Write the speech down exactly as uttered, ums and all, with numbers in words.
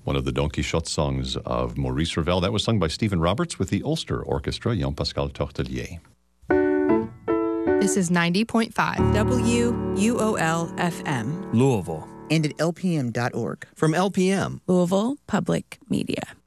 one of the Don Quixote songs of Maurice Ravel. That was sung by Stephen Roberts with the Ulster Orchestra, Jean-Pascal Tortelier. This is ninety point five W U O L F M. Louisville. And at L P M dot org. From L P M. Louisville Public Media.